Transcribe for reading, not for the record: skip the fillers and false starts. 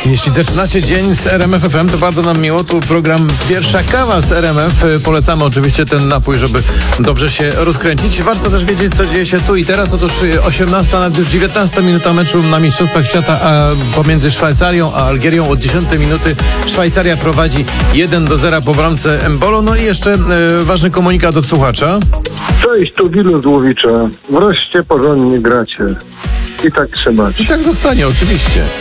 Jeśli zaczynacie dzień z RMF FM, to bardzo nam miło. Tu program Pierwsza Kawa z RMF. Polecamy oczywiście ten napój, żeby dobrze się rozkręcić. Warto też wiedzieć, co dzieje się tu i teraz. Otóż 18, nawet już 19 minuta meczu na Mistrzostwach Świata pomiędzy Szwajcarią a Algierią. Od 10 minuty Szwajcaria prowadzi 1-0 po bramce Embolo. No i jeszcze ważny komunikat od słuchacza. Cześć, tu Wilu z Łowicza. Wreszcie porządnie gracie. I tak trzymać. I tak zostanie, oczywiście.